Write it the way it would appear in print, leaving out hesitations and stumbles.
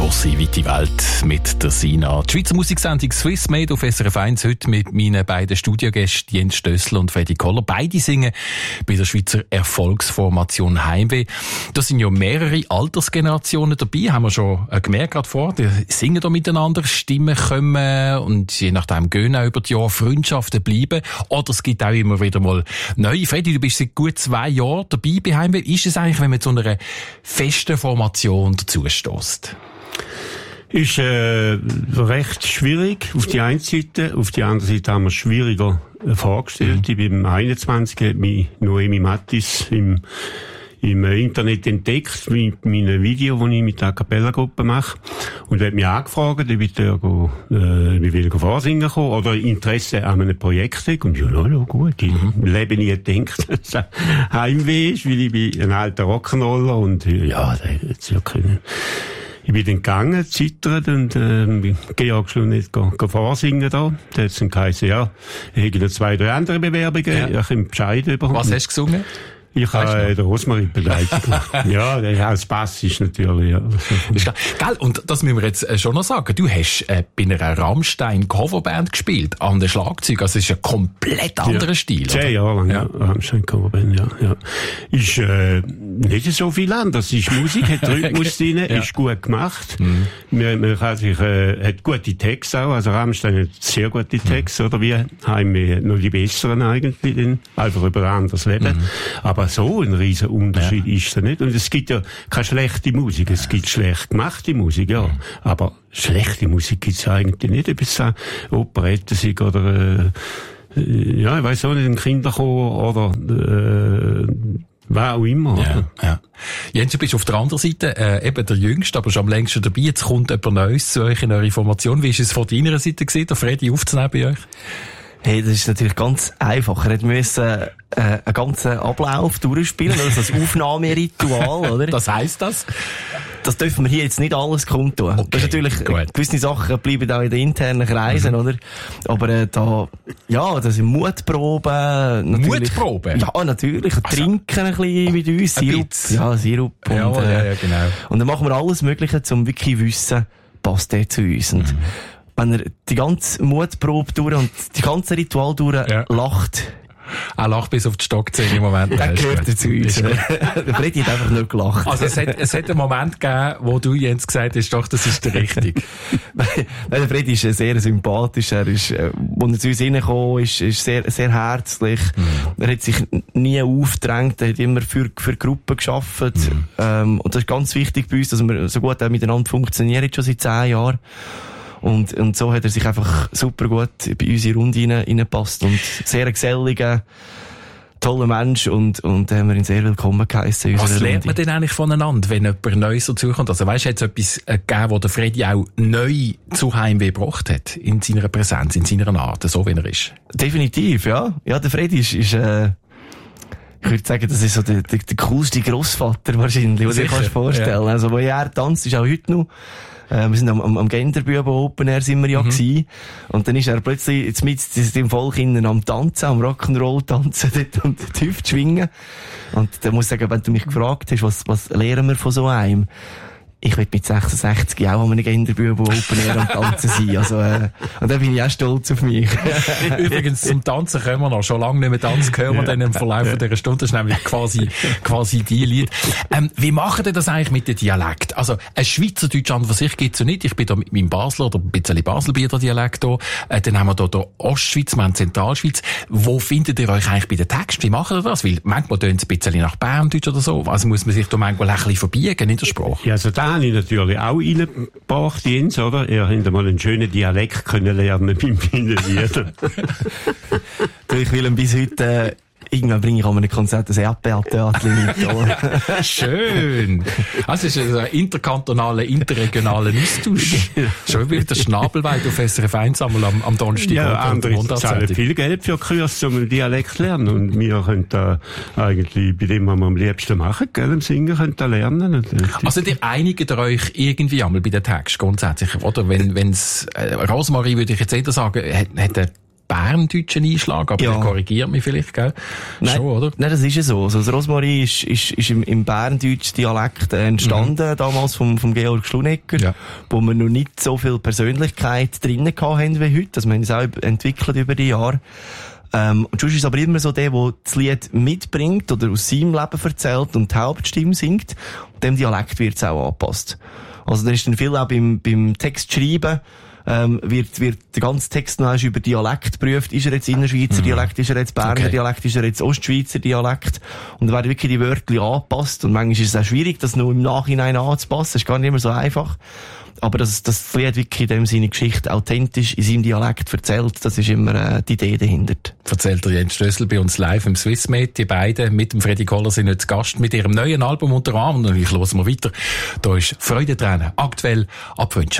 grosse, weite Welt mit der Sina. Die Schweizer Musiksendung Swiss Made auf SRF 1 heute mit meinen beiden Studiogästen Jens Stössel und Freddy Koller. Beide singen bei der Schweizer Erfolgsformation Heimweh. Da sind ja mehrere Altersgenerationen dabei, haben wir schon gemerkt gerade vor. Die singen da miteinander, Stimmen kommen und je nachdem gehen auch über die Jahre Freundschaften bleiben. Oder es gibt auch immer wieder mal neue. Freddy, du bist seit gut 2 Jahren dabei bei Heimweh. Ist es eigentlich, wenn man zu einer festen Formation dazu stösst? Ist recht schwierig auf die eine Seite. Auf die andere Seite haben wir es schwieriger vorgestellt. Ich bin im 21. hat mich Noemi Mattis im Internet entdeckt mit meinem Video, das ich mit der A-Cappella-Gruppe mache. Und hat mich angefragt, ob ich will vorsingen kommen oder Interesse an einem Projekt habe. Und ja, gut. Ich lebe nie gedacht, dass es Heimweh ist, weil ich bin ein alter Rock'n'Roller und ja, da hätte ja können. Ich bin dann gegangen, zittert und Georg Schlunet vorsingen da. Da hat es dann geheißen, ja, ich habe noch 2, 3 andere Bewerbungen, ich habe Bescheid bekommen. Was hast du gesungen? Ich habe den Rosmarin begleitet. Ja, der als Bass ist natürlich, ja. Gell, und das müssen wir jetzt schon noch sagen. Du hast bei einer Rammstein-Coverband gespielt, an der Schlagzeug. Also, es ist ein komplett anderer Stil. 10 Jahre lang, ja. Rammstein-Coverband, ja. Ist, nicht so viel anders. Ist Musik, hat Rhythmus drin, ist gut gemacht. Man kann sich, hat gute Texte auch. Also, Rammstein hat sehr gute Texte, oder wie Heimweh noch die besseren eigentlich, denn einfach über ein anderes Leben. Aber so ein riesen Unterschied ist es nicht. Und es gibt ja keine schlechte Musik. Es gibt schlecht gemachte Musik, ja. Aber schlechte Musik gibt es eigentlich nicht. Ob es Operetten sind oder, ja, ich weiss auch nicht, ein Kinderchor oder, wer auch immer. Ja. Jens, du bist auf der anderen Seite eben der Jüngste, aber schon am längsten dabei. Jetzt kommt jemand Neues zu euch in eure Formation. Wie ist es von deiner Seite gewesen, der Freddy aufzunehmen bei euch? Hey, das ist natürlich ganz einfach. Er musste einen ganzen Ablauf durchspielen, also das Aufnahmeritual, oder? Das heisst das? Das dürfen wir hier jetzt nicht alles kundtun. Okay, das ist natürlich, gut. Gewisse Sachen bleiben auch in den internen Kreisen, oder? Aber das sind Mutproben. Mutproben? Ja, natürlich. Also, trinken ein bisschen mit uns. Sirup. Ja, Sirup. Ja, genau. Und dann machen wir alles Mögliche, um wirklich zu wissen, passt der zu uns. Und wenn er die ganze Mutprobe durch und die ganze Ritual durch lacht. Er lacht bis auf die Stockzähne im Moment. Dann gehört er zu uns. Der Freddy hat einfach nicht gelacht. Also es hat einen Moment gegeben, wo du Jens gesagt hast, doch, das ist der Richtige. Nein, der Freddy ist sehr sympathisch. Er ist, als er zu uns reingekommen ist sehr, sehr herzlich. Er hat sich nie aufgedrängt. Er hat immer für Gruppen gearbeitet. Und das ist ganz wichtig bei uns, dass wir so gut auch miteinander funktionieren, schon seit 10 Jahren. Und so hat er sich einfach super gut bei unsere Runde reingepasst und sehr ein geselliger, toller Mensch und haben wir ihn sehr willkommen geheissen. Was lernt man denn eigentlich voneinander, wenn jemand Neues dazukommt? Also weißt du, hat es etwas gegeben, wo der Freddy auch neu zu Heimweh gebracht hat? In seiner Präsenz, in seiner Art, so wie er ist? Definitiv, ja. Ja, der Freddy ist ich würde sagen, das ist so der coolste Grossvater wahrscheinlich, was du dir kannst vorstellen. Ja. Also, wo er tanzt, ist auch heute noch. Wir sind am Genderbüben Open Air sind wir ja gewesen. Und dann ist er plötzlich jetzt mit dem Volk innen am Tanzen, am Rock'n'Roll tanzen, dort und die Hüfte schwingen. Und da muss ich sagen, wenn du mich gefragt hast, was lernen wir von so einem? Ich will mit 66 auch an einem Genderbüben Open Air am Tanzen sein. Also, und da bin ich auch stolz auf mich. Übrigens, zum Tanzen können wir noch. Schon lange nicht mehr tanzen, hören wir dann im Verlauf dieser Stunde. Das ist nämlich quasi die Lied. Wie machen ihr das eigentlich mit dem Dialekt? Also, ein Schweizerdeutsch an für sich gibt's ja nicht. Ich bin da mit meinem Basler oder ein bisschen Baselbieter Dialekt da. Dann haben wir da Ostschweiz, wir haben Zentralschweiz. Wo findet ihr euch eigentlich bei den Texten? Wie macht ihr das? Weil manchmal tönt es ein bisschen nach Berndeutsch oder so. Also muss man sich da manchmal ein bisschen verbiegen in der Sprache. Ja, also habe ich natürlich auch reingebracht, Jens, oder? Er hat mal einen schönen Dialekt können lernen beim Lieder. Ich will ihn bis heute, irgendwann bringe ich an einem Konzert ein Erdbeertheater mit. Schön. Also es ist ein interkantonaler, interregionaler Austausch. Schon wieder der Schnabelweit auf SRF 1 am Donnerstag. Ja, andere zahlen viel Geld für Kurs, um einen Dialekt zu lernen. Und wir können da eigentlich bei dem, was wir am liebsten machen, gell, im Singen, können da lernen. Also ihr einigt euch irgendwie einmal bei den Texten grundsätzlich, oder? Wenn's Rosmarie, würde ich jetzt eher sagen, hat berndeutschen Einschlag, aber korrigiert mich vielleicht, gell? Nein, schon, oder? Nein, das ist ja so. Also, das Rosmarin ist im berndeutschen Dialekt entstanden, damals vom Georg Schlunecker, wo wir noch nicht so viel Persönlichkeit drinnen hatten wie heute. Also, wir haben es auch entwickelt über die Jahre. Und sonst ist es aber immer so der das Lied mitbringt oder aus seinem Leben erzählt und die Hauptstimme singt. Und dem Dialekt wird es auch angepasst. Also, da ist dann viel auch beim Text schreiben, wird der ganze Text noch über Dialekt geprüft. Ist er jetzt Innerschweizer Dialekt? Ist er jetzt Berner Dialekt? Ist er jetzt Ostschweizer Dialekt? Und da werden wirklich die Wörter angepasst. Und manchmal ist es auch schwierig, das nur im Nachhinein anzupassen. Das ist gar nicht immer so einfach. Aber das Lied wirklich in dem Sinne Geschichte authentisch in seinem Dialekt erzählt, das ist immer die Idee dahinter. Erzählt der Jens Stössel bei uns live im Swissmade. Die beiden mit dem Freddy Koller sind jetzt Gast mit ihrem neuen Album unter Arm. Und ich hören wir weiter. Da ist Freudentränen aktuell ab Wünschen.